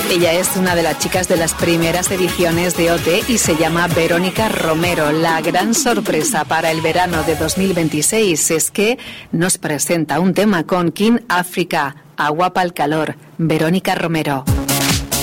Ella es una de las chicas de las primeras ediciones de OT y se llama Verónica Romero. La gran sorpresa para el verano de 2026 es que nos presenta un tema con King Africa, Agua pa'l calor. Verónica Romero.